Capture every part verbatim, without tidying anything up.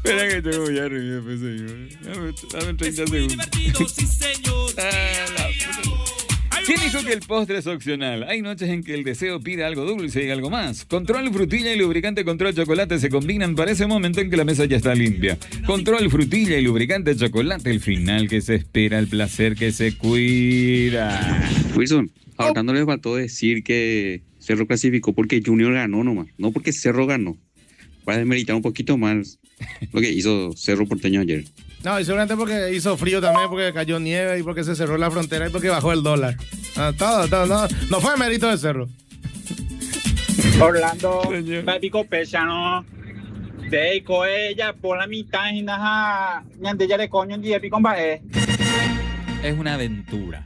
Espera que te voy a reír después, señor. Dame treinta segundos. Ah, la... ¿Quién dijo que el postre es opcional? Hay noches en que el deseo pide algo dulce y algo más. Control frutilla y lubricante control chocolate se combinan para ese momento en que la mesa ya está limpia. Control frutilla y lubricante chocolate, el final que se espera, el placer que se cuida. Wilson, ahora no le faltó decir que Cerro clasificó porque Junior ganó nomás, no porque Cerro ganó. Para desmeritar un poquito más lo que hizo Cerro Porteño ayer. No, y seguramente porque hizo frío también, porque cayó nieve y porque se cerró la frontera y porque bajó el dólar. Ah, todo, todo, no, no fue mérito de Cerro. Orlando, me pico pecha, ¿no? De co ella por la mitad y nada, ñande ya le coño en día pico baje. Es una aventura.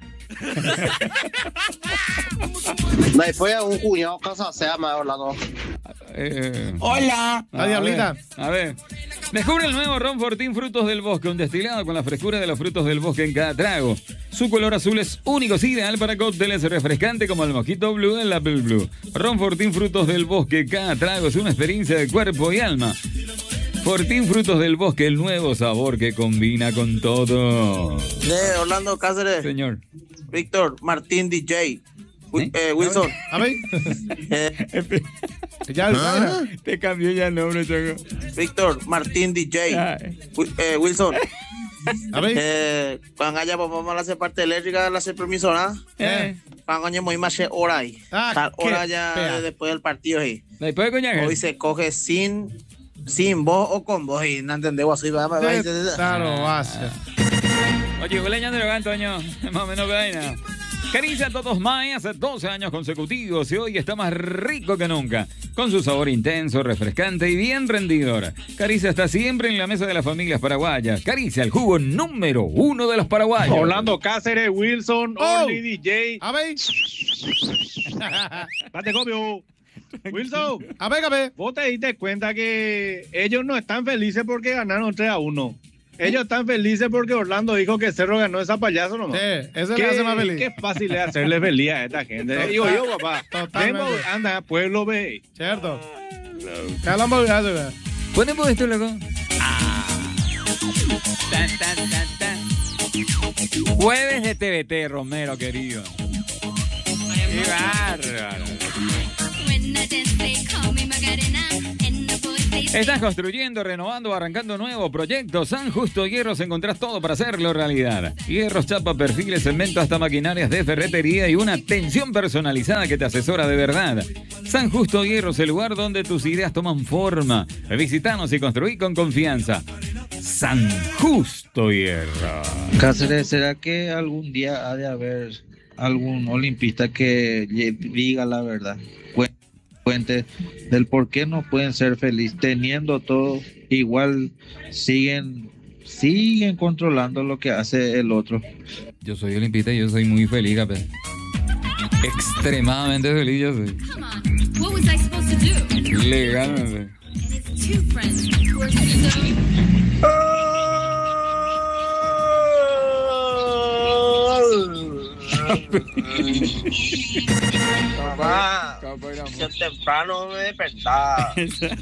Después un cuñado casa se llama Orlando. Eh, Hola, la diablita. A ver, descubre el nuevo Ron Fortín Frutos del Bosque, un destilado con la frescura de los frutos del bosque en cada trago. Su color azul es único, es ideal para cócteles refrescante como el Mojito Blue del Apple Blue. Ron Fortín Frutos del Bosque, cada trago es una experiencia de cuerpo y alma. Fortín Frutos del Bosque, el nuevo sabor que combina con todo. De Orlando Cáceres. Señor. Víctor Martín D J. ¿Eh? Eh, Wilson. A ver. eh. Ya, ¿Ah? Te cambió ya el nombre, Choco. Víctor Martín D J. Eh, Wilson. A ver. Eh, cuando haya vamos a hacer parte eléctrica, la hacer permiso, ¿no? Eh. Cuando haya muy más hora ahí. Ah, tal hora ya pea. Después del partido ahí. Después de coñac. Hoy se coge sin, sin vos o con vos y no entendemos así. Va, va, va, claro, va a ser. Oye, huele de lo Antonio. Más o menos vaina. Caricia Todos May hace doce años consecutivos y hoy está más rico que nunca. Con su sabor intenso, refrescante y bien rendidor. Caricia está siempre en la mesa de las familias paraguayas. Caricia, el jugo número uno de los paraguayos. Orlando Cáceres, Wilson, oh. Orly D J. A ver. Date copio. Wilson. A ver, a ver. Vos te diste cuenta que ellos no están felices porque ganaron tres a uno. Ellos están felices porque Orlando dijo que Cerro ganó esa payaso nomás. Sí, eso le hace más feliz. Qué fácil es hacerle feliz a esta gente. Total, Digo yo, papá. Totalmente. Demo, anda, pueblo ve. Cierto. ¿Qué hablamos de eso? ¿Ponemos esto, loco? Ah. Tan, tan, tan, tan. Jueves de T V T, Romero, querido. Qué bárbaro. Estás construyendo, renovando, arrancando nuevos proyectos. San Justo Hierros, encontrás todo para hacerlo realidad. Hierros, chapa, perfiles, cemento, hasta maquinarias de ferretería y una atención personalizada que te asesora de verdad. San Justo Hierros, el lugar donde tus ideas toman forma. Visítanos y construí con confianza. San Justo Hierro. Cáceres, ¿será que algún día ha de haber algún olimpista que diga la verdad? Cuente del por qué no pueden ser felices teniendo todo, igual siguen siguen controlando lo que hace el otro. Yo soy olimpista y yo soy muy feliz, capaz. Extremadamente feliz yo soy. Legalmente. Papá, yo temprano me despertaba.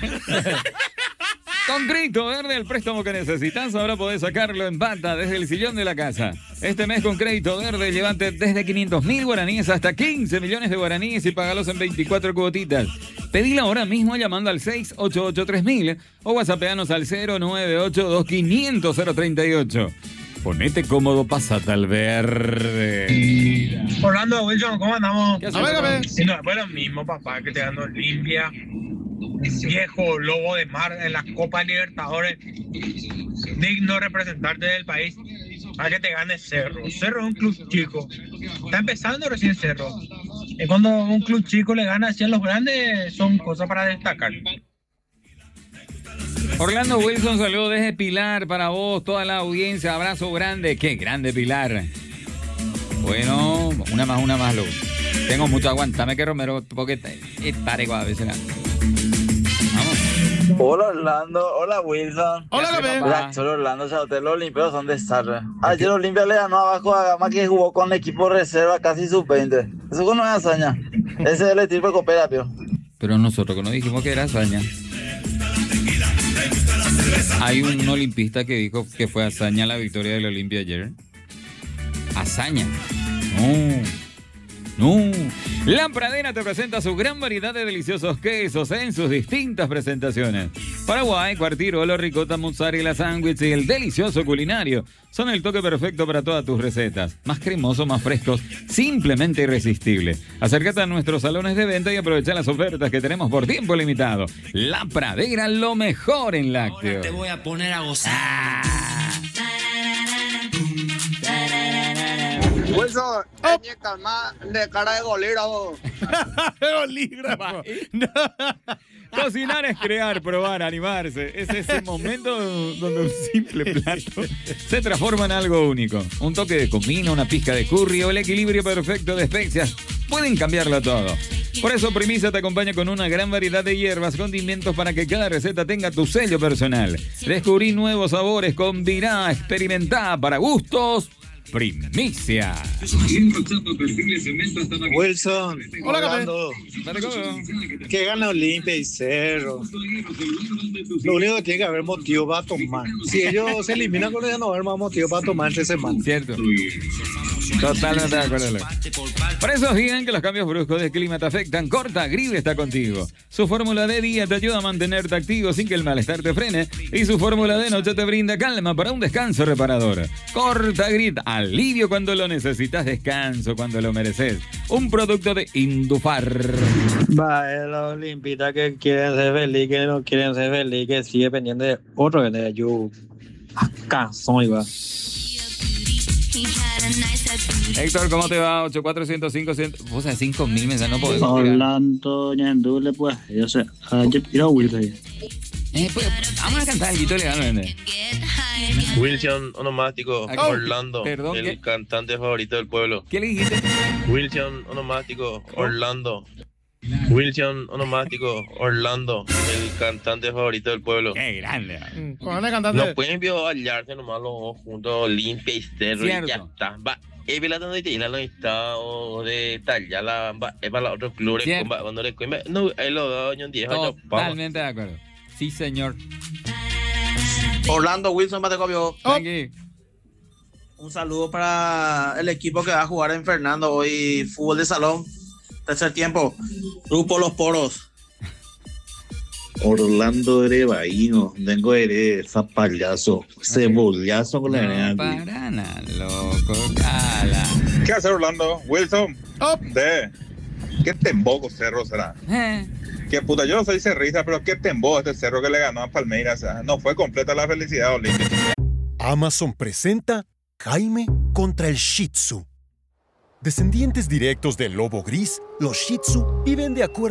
Con Crédito Verde, el préstamo que necesitas, ahora podés sacarlo en banda desde el sillón de la casa. Este mes con Crédito Verde, llévate desde quinientos mil guaraníes hasta quince millones de guaraníes y pagalos en veinticuatro cuotitas. Pedila ahora mismo llamando al seis ocho ocho tres mil o whatsappeanos al cero nueve ocho dos quinientos cero treinta y ocho. Ponete cómodo, pasate al verde. Orlando, Wilson, ¿cómo andamos? A ver, a ver. Si no, fue lo mismo, papá, que te ganó Olimpia. Viejo lobo de mar en la Copa Libertadores. Digno representante del país. Para que te gane Cerro. Cerro es un club chico. Está empezando recién Cerro. Y cuando un club chico le gana así a los grandes, son cosas para destacar. Orlando Wilson, saludos desde Pilar para vos, toda la audiencia, abrazo grande. Qué grande, Pilar. Bueno, una más, una más, loco. Tengo mucho, aguantame que Romero, porque es parejo a veces. Vamos. Hola Orlando, hola Wilson. Hola, Gabriel. Solo Orlando, ya los Olimpiados son desastres. Ayer Olimpia le ganó abajo a Gama que jugó con el equipo reserva casi sub veinte. Eso no es hazaña. Ese es el tipo de cooperación. Pero nosotros que no dijimos que era hazaña. Hay un olimpista que dijo que fue hazaña la victoria del Olimpia ayer. Hazaña. No. No. La Pradera te presenta su gran variedad de deliciosos quesos en sus distintas presentaciones. Paraguay, cuartirolo, ricota, mozzarella, sándwich y el delicioso culinario son el toque perfecto para todas tus recetas. Más cremosos, más frescos, simplemente irresistible. Acércate a nuestros salones de venta y aprovecha las ofertas que tenemos por tiempo limitado. La Pradera, lo mejor en lácteos. Ahora te voy a poner a gozar. Ah. Wilson, oh. calma de cara de golígrafo. Golígrafo. No. Cocinar es crear, probar, animarse. Es ese momento donde un simple plato se transforma en algo único. Un toque de comino, una pizca de curry o el equilibrio perfecto de especias pueden cambiarlo todo. Por eso Primicia te acompaña con una gran variedad de hierbas, condimentos para que cada receta tenga tu sello personal. Descubrí nuevos sabores, combina, experimenta para gustos. Primicia. Wilson, hola, Orlando, que gana Olimpia y Cerro. Lo único que tiene que haber motivo para tomar. Si ellos se eliminan con ellos, no va a haber más motivo para tomar entre semanas. Cierto. Totalmente de acuerdo. Por esos días en que los cambios bruscos de clima te afectan, Cortagrid está contigo. Su fórmula de día te ayuda a mantenerte activo sin que el malestar te frene y su fórmula de noche te brinda calma para un descanso reparador. Cortagrid, alivio cuando lo necesitas, descanso cuando lo mereces. Un producto de Indufar. Va, es los olimpistas que quieren ser felices, que no quieren ser felices, que sigue pendiente de otro que de yo. Acá soy, va. Héctor, ¿cómo te va? ocho cuatro cero cinco, cien... Vos sabés, cinco mil mensajes no podés. Orlando, Ñandule, pues, yo sé, yo quiero Wilson. Eh, pues, vamos a cantar el guito legalmente. Wilson Onomático, Oh, Orlando, perdón, el ¿qué? cantante favorito del pueblo. ¿Qué le dijiste? Wilson Onomático, Orlando. Wilson Onomático, Orlando, el cantante favorito del pueblo. Qué grande. Con el cantante. No pueden hallarse nomás los dos juntos, Olimpia y Cerro, Cierto. y ya está. Va, es la donde te la no está o de Tallala, va, es para otro club, Cierto. cuando le come, no, ahí lo da año diez, Totalmente de acuerdo. Sí, señor. Orlando, Wilson, Matecopio. Tranqui. Un saludo para el equipo que va a jugar en Fernando hoy, fútbol de salón, tercer tiempo. Grupo Los Poros. Orlando Erevaíno, tengo ere zapallazo, cebollazo con la No arena. para nada, loco, cala. ¿Qué hace Orlando? Wilson. Oh. De. ¿Qué temboco cerro será? Eh. Que puta, yo no soy cerrista, pero qué tembo este cerro que le ganó a Palmeiras. O sea, no fue completa la felicidad olímpica. Amazon presenta Jaime contra el Shih Tzu. Descendientes directos del lobo gris, los Shih Tzu viven de acuerdo